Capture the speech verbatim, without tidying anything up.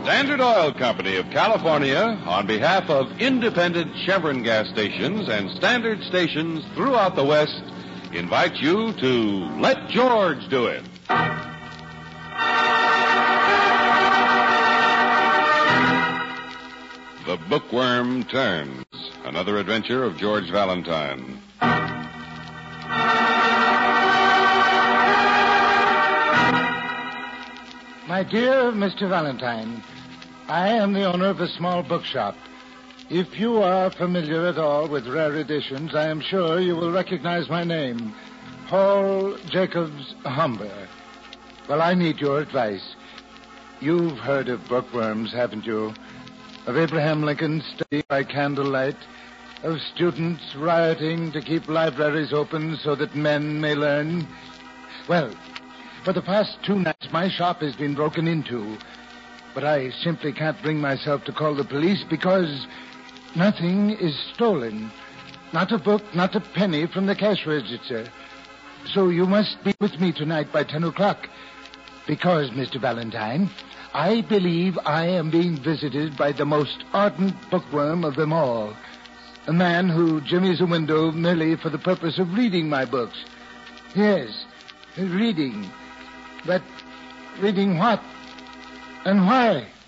Standard Oil Company of California, on behalf of independent Chevron gas stations and Standard stations throughout the West, invites you to Let George Do It. The Bookworm Turns, another adventure of George Valentine. My dear Mister Valentine, I am the owner of a small bookshop. If you are familiar at all with rare editions, I am sure you will recognize my name, Paul Jacobs Humber. Well, I need your advice. You've heard of bookworms, haven't you? Of Abraham Lincoln's study by candlelight, of students rioting to keep libraries open so that men may learn. Well, for the past two nights, my shop has been broken into. But I simply can't bring myself to call the police because nothing is stolen. Not a book, not a penny from the cash register. So you must be with me tonight by ten o'clock. Because, Mister Valentine, I believe I am being visited by the most ardent bookworm of them all. A man who jimmies a window merely for the purpose of reading my books. Yes, reading. But reading what? And why?